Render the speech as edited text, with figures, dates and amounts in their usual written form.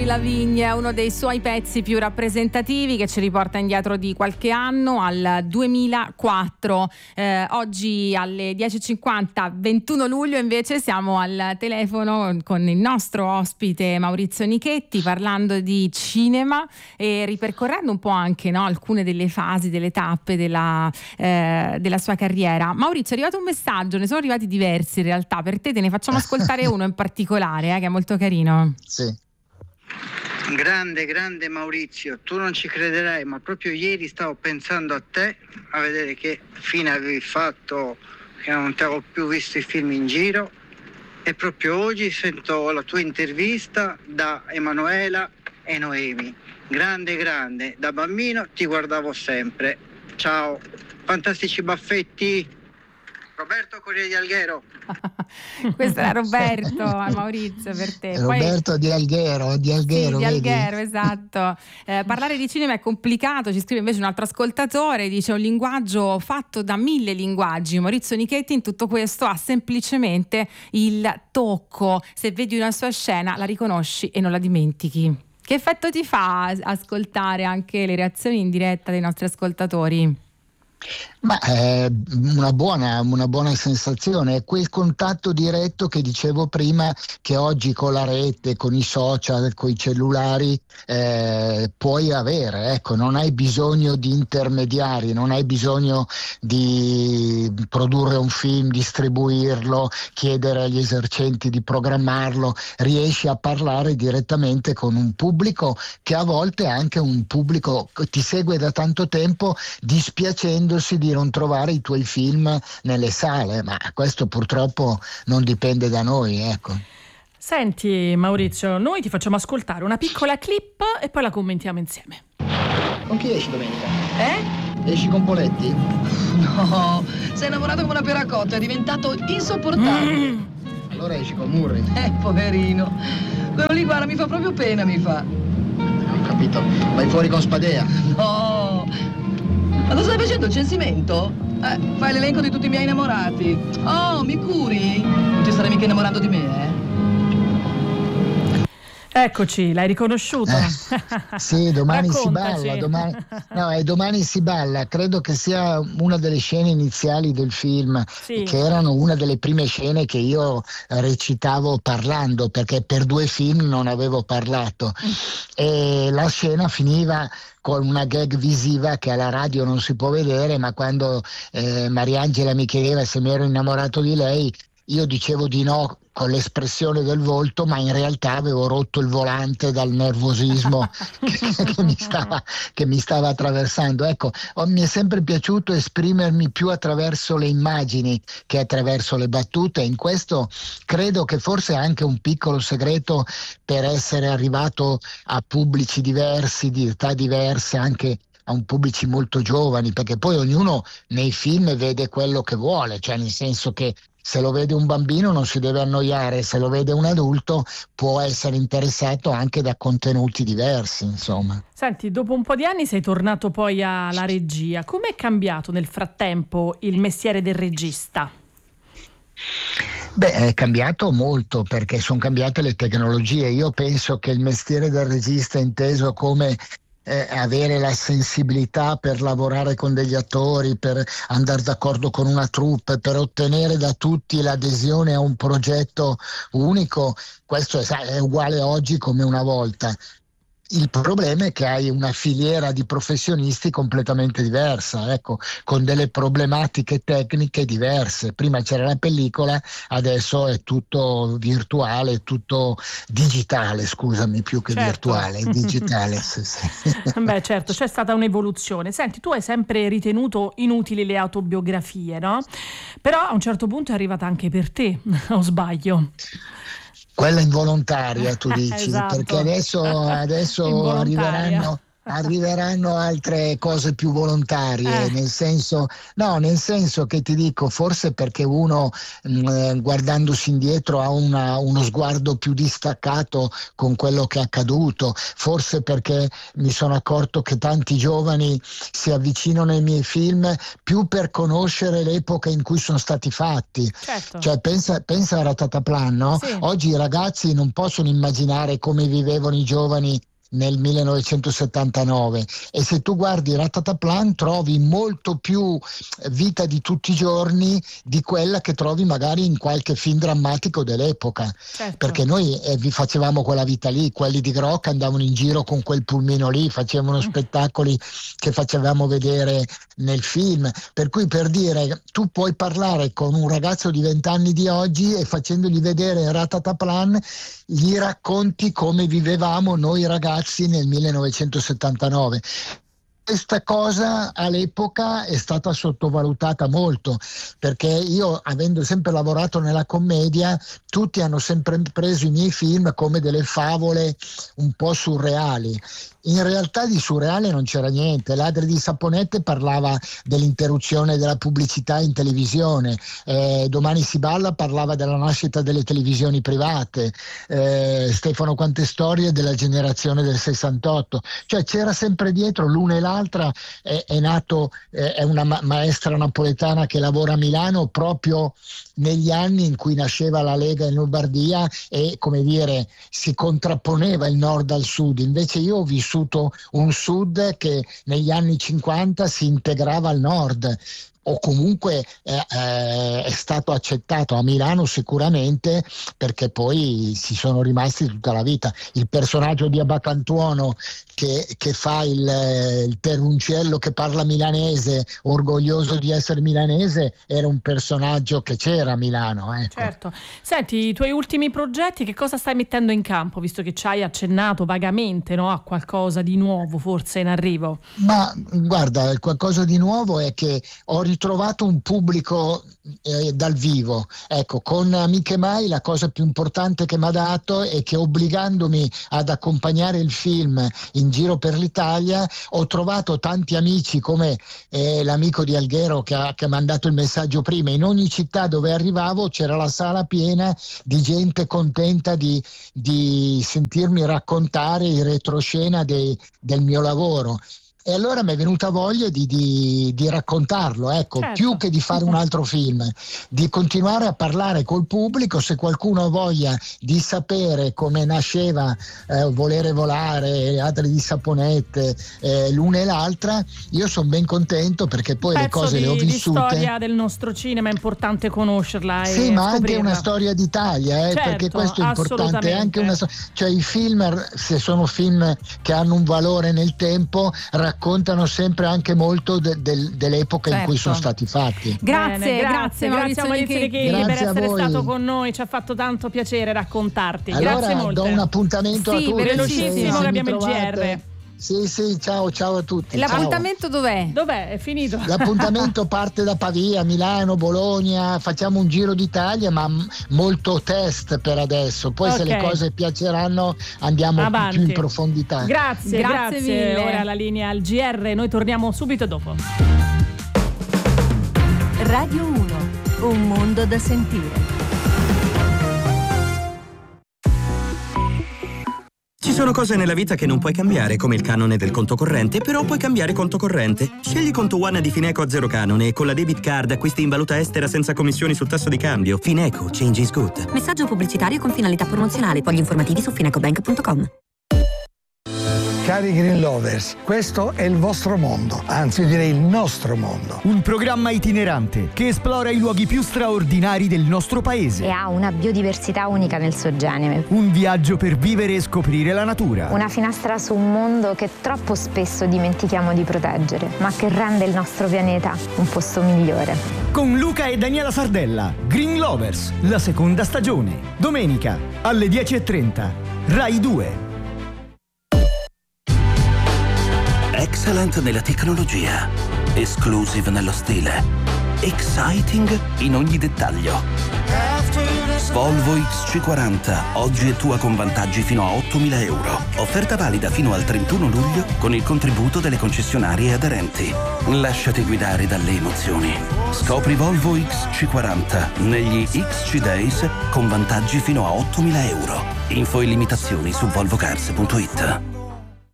Lavigne è uno dei suoi pezzi più rappresentativi, che ci riporta indietro di qualche anno al 2004. Oggi alle 10.50, 21 luglio, invece siamo al telefono con il nostro ospite Maurizio Nichetti, parlando di cinema e ripercorrendo un po' anche, no, alcune delle fasi, delle tappe della sua carriera. Maurizio, è arrivato un messaggio, ne sono arrivati diversi in realtà, per te ne facciamo ascoltare uno in particolare, che è molto carino. Sì. Grande Maurizio, tu non ci crederai, ma proprio ieri stavo pensando a te, a vedere che fine avevi fatto, che non ti avevo più visto i film in giro, e proprio oggi sento la tua intervista da Emanuela e Noemi. Grande, da bambino ti guardavo sempre. Ciao, fantastici baffetti. Roberto Corriere di Alghero. Questo era Roberto, Maurizio, per te. Roberto di Alghero, Sì, di vedi? Alghero, esatto. Parlare di cinema è complicato, ci scrive invece un altro ascoltatore, dice: un linguaggio fatto da 1000 linguaggi. Maurizio Nichetti in tutto questo ha semplicemente il tocco. Se vedi una sua scena la riconosci e non la dimentichi. Che effetto ti fa ascoltare anche le reazioni in diretta dei nostri ascoltatori? Ma è una buona sensazione, è quel contatto diretto che dicevo prima, che oggi con la rete, con i social, con i cellulari puoi avere. Ecco, non hai bisogno di intermediari, non hai bisogno di produrre un film, distribuirlo, chiedere agli esercenti di programmarlo, riesci a parlare direttamente con un pubblico che a volte è anche un pubblico che ti segue da tanto tempo, dispiacendosi di non trovare i tuoi film nelle sale, ma questo purtroppo non dipende da noi, ecco. Senti Maurizio, noi ti facciamo ascoltare una piccola clip e poi la commentiamo insieme. Con chi esci domenica? Esci con Poletti? No, sei innamorato come una pera cotta, è diventato insopportabile. Allora esci con Murri? Poverino. Quello lì, guarda, mi fa proprio pena, mi fa. Ho capito, vai fuori con Spadea? No. Ma cosa stai facendo, il censimento? Fai l'elenco di tutti i miei innamorati. Oh, mi curi? Non ti starei mica innamorando di me, Eccoci, l'hai riconosciuto? Sì, domani si Raccontaci. balla, domani si balla. Credo che sia una delle scene iniziali del film, Sì. che erano una delle prime scene che io recitavo parlando, perché per 2 film non avevo parlato. E la scena finiva con una gag visiva che alla radio non si può vedere, ma quando Mariangela mi chiedeva se mi ero innamorato di lei, io dicevo di no con l'espressione del volto, ma in realtà avevo rotto il volante dal nervosismo che mi stava attraversando. Ecco, mi è sempre piaciuto esprimermi più attraverso le immagini che attraverso le battute. In questo credo che forse è anche un piccolo segreto per essere arrivato a pubblici diversi, di età diverse, anche a un pubblici molto giovani, perché poi ognuno nei film vede quello che vuole, cioè nel senso che se lo vede un bambino non si deve annoiare, se lo vede un adulto può essere interessato anche da contenuti diversi, insomma. Senti, dopo un po' di anni sei tornato poi alla regia. Come è cambiato nel frattempo il mestiere del regista? Beh, è cambiato molto, perché sono cambiate le tecnologie. Io penso che il mestiere del regista, inteso come avere la sensibilità per lavorare con degli attori, per andare d'accordo con una troupe, per ottenere da tutti l'adesione a un progetto unico, questo è uguale oggi come una volta. Il problema è che hai una filiera di professionisti completamente diversa, ecco, con delle problematiche tecniche diverse. Prima c'era la pellicola, adesso è tutto virtuale, tutto digitale, scusami, più che virtuale, digitale. Sì. Beh, certo, c'è stata un'evoluzione. Senti, tu hai sempre ritenuto inutili le autobiografie, no? Però a un certo punto è arrivata anche per te, o sbaglio? Quella involontaria, tu dici, Esatto. perché adesso arriveranno altre cose più volontarie, nel senso che ti dico, forse perché uno guardandosi indietro ha uno sguardo più distaccato con quello che è accaduto, forse perché mi sono accorto che tanti giovani si avvicinano ai miei film più per conoscere l'epoca in cui sono stati fatti. Certo. Cioè pensa a Ratataplan, no? Sì. Oggi i ragazzi non possono immaginare come vivevano i giovani nel 1979, e se tu guardi Ratataplan trovi molto più vita di tutti i giorni di quella che trovi magari in qualche film drammatico dell'epoca. Certo. Perché noi vi facevamo quella vita lì, quelli di Grock andavano in giro con quel pulmino lì, facevano spettacoli che facevamo vedere nel film, per cui, per dire, tu puoi parlare con un ragazzo di 20 anni di oggi e facendogli vedere Ratataplan gli racconti come vivevamo noi ragazzi nel 1979. Questa cosa all'epoca è stata sottovalutata molto, perché io, avendo sempre lavorato nella commedia, tutti hanno sempre preso i miei film come delle favole un po' surreali. In realtà di surreale non c'era niente. Ladri di Saponette parlava dell'interruzione della pubblicità in televisione, Domani si balla parlava della nascita delle televisioni private, Stefano Quante Storie della generazione del 68, cioè c'era sempre dietro l'una e l'altra. È una maestra napoletana che lavora a Milano proprio negli anni in cui nasceva la Lega in Lombardia e, come dire, si contrapponeva il nord al sud. Invece io ho vissuto un sud che negli anni 50 si integrava al nord, o comunque è stato accettato a Milano sicuramente, perché poi si sono rimasti tutta la vita. Il personaggio di Abacantuono che fa il Terruncello che parla milanese, orgoglioso di essere milanese, era un personaggio che c'era a Milano, ecco. Certo. Senti, i tuoi ultimi progetti, che cosa stai mettendo in campo, visto che ci hai accennato vagamente, no, a qualcosa di nuovo forse in arrivo? Ma guarda, qualcosa di nuovo è che ho ritrovato un pubblico dal vivo. Ecco, con Amiche Mai la cosa più importante che mi ha dato è che, obbligandomi ad accompagnare il film in giro per l'Italia, ho trovato tanti amici, come l'amico di Alghero che ha mandato il messaggio prima. In ogni città dove arrivavo c'era la sala piena di gente contenta di sentirmi raccontare in retroscena del mio lavoro. E allora mi è venuta voglia di raccontarlo, ecco, certo. Più che di fare un altro film, di continuare a parlare col pubblico. Se qualcuno ha voglia di sapere come nasceva Volere volare, Ladri di Saponette, l'una e l'altra, io sono ben contento, perché poi le cose le ho vissute. Di storia del nostro cinema è importante conoscerla. Sì, e ma scoprirla. Anche una storia d'Italia, certo, perché questo è importante. Anche cioè i film, se sono film che hanno un valore nel tempo, raccontano sempre anche molto dell'epoca in cui sono stati fatti. Grazie Maurizio Licheri per essere stato con noi, ci ha fatto tanto piacere raccontarti. Allora, grazie molto. do un appuntamento a tutti. Velocissimo, che abbiamo il GR. Sì, ciao a tutti. L'appuntamento dov'è? È finito. L'appuntamento parte da Pavia, Milano, Bologna, facciamo un giro d'Italia, ma molto test per adesso. Poi se le cose piaceranno andiamo avanti, più in profondità. Grazie mille. Ora la linea al GR, noi torniamo subito dopo. Radio 1, un mondo da sentire. Ci sono cose nella vita che non puoi cambiare, come il canone del conto corrente, però puoi cambiare conto corrente. Scegli Conto One di Fineco a zero canone e con la debit card acquisti in valuta estera senza commissioni sul tasso di cambio. Fineco, change is good. Messaggio pubblicitario con finalità promozionale. Poi gli informativi su finecobank.com. Cari Green Lovers, questo è il vostro mondo, anzi io direi il nostro mondo. Un programma itinerante che esplora i luoghi più straordinari del nostro paese. E ha una biodiversità unica nel suo genere. Un viaggio per vivere e scoprire la natura. Una finestra su un mondo che troppo spesso dimentichiamo di proteggere, ma che rende il nostro pianeta un posto migliore. Con Luca e Daniela Sardella, Green Lovers, la seconda stagione. Domenica alle 10:30, Rai 2. Excellent nella tecnologia, exclusive nello stile, exciting in ogni dettaglio. Volvo XC40, oggi è tua con vantaggi fino a 8.000 euro. Offerta valida fino al 31 luglio con il contributo delle concessionarie aderenti. Lasciati guidare dalle emozioni. Scopri Volvo XC40 negli XC Days con vantaggi fino a 8.000 euro. Info e limitazioni su volvocars.it.